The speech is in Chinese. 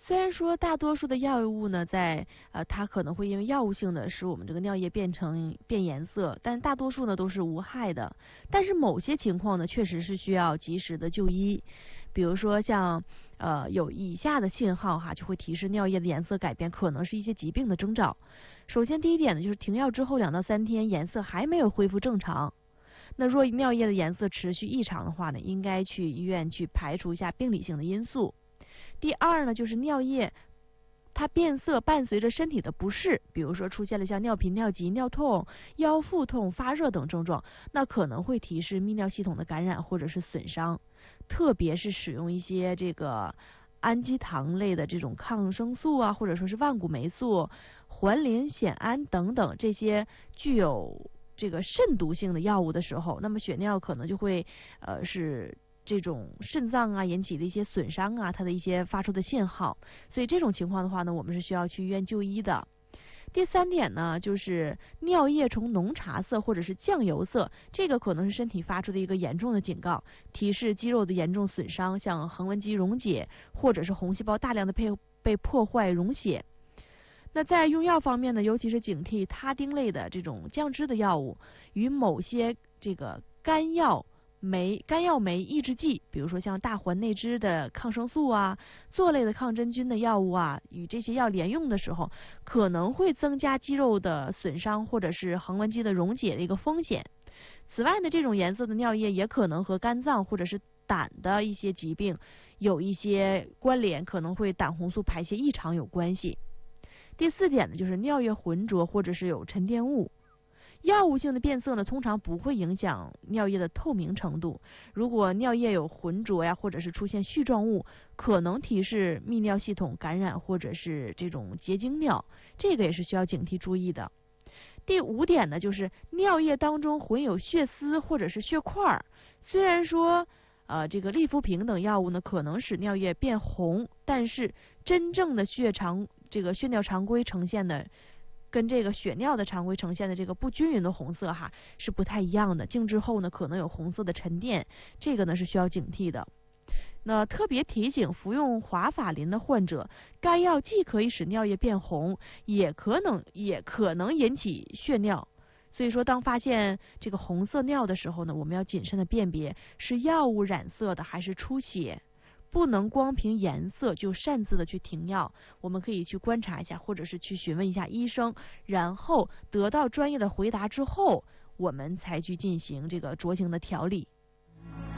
虽然说大多数的药物呢，它可能会因为药物性的使我们这个尿液变颜色，但大多数呢都是无害的。但是某些情况呢，确实是需要及时的就医。比如说像有以下的信号哈，就会提示尿液的颜色改变，可能是一些疾病的征兆。首先第一点呢，就是停药之后2到3天颜色还没有恢复正常。那若尿液的颜色持续异常的话呢，应该去医院去排除一下病理性的因素。第二呢，就是尿液它变色伴随着身体的不适，比如说出现了像尿频、尿急、尿痛、腰腹痛、发热等症状，那可能会提示泌尿系统的感染或者是损伤。特别是使用一些这个氨基糖类的这种抗生素啊，或者说是万古霉素、环磷酰胺等等这些具有这个肾毒性的药物的时候，那么血尿可能就会是这种肾脏啊引起的一些损伤啊，它的一些发出的信号。所以这种情况的话呢，我们是需要去医院就医的。第3点呢，就是尿液呈浓茶色或者是酱油色，这个可能是身体发出的一个严重的警告，提示肌肉的严重损伤，像横纹肌溶解或者是红细胞大量的被破坏溶血。那在用药方面呢，尤其是警惕他汀类的这种降脂的药物与某些这个肝药酶抑制剂，比如说像大环内酯的抗生素啊、唑类的抗真菌的药物啊，与这些药连用的时候，可能会增加肌肉的损伤或者是横纹肌的溶解的一个风险。此外呢，这种颜色的尿液也可能和肝脏或者是胆的一些疾病有一些关联，可能会胆红素排泄异常有关系。第4点呢，就是尿液浑浊或者是有沉淀物。药物性的变色呢，通常不会影响尿液的透明程度。如果尿液有浑浊呀，或者是出现絮状物，可能提示泌尿系统感染或者是这种结晶尿，这个也是需要警惕注意的。第5点呢，就是尿液当中混有血丝或者是血块。虽然说这个利福平等药物呢可能使尿液变红，但是真正的血尿常规呈现的跟这个血尿的常规呈现的这个不均匀的红色哈是不太一样的，静置后呢可能有红色的沉淀，这个呢是需要警惕的。那特别提醒服用华法林的患者，该药既可以使尿液变红，也可能引起血尿。所以说当发现这个红色尿的时候呢，我们要谨慎的辨别是药物染色的还是出血，不能光凭颜色就擅自的去停药，我们可以去观察一下，或者是去询问一下医生，然后得到专业的回答之后，我们才去进行这个酌情的调理。